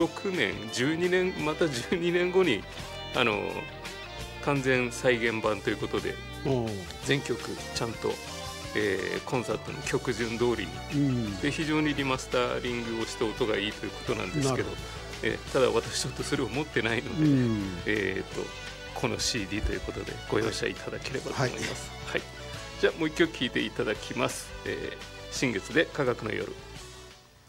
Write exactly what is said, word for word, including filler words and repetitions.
ろくねんじゅうにねんまたじゅうにねんごにあの完全再現版ということで全曲ちゃんと、えー、コンサートの曲順通りに、うん、で非常にリマスターリングをして音がいいということなんですけど、えー、ただ私ちょっとそれを持ってないので、うん、えー、とこの シーディー ということでご容赦いただければと思います、はいはい、じゃあもう一曲聴いていただきます、えー、新月で科学の夜。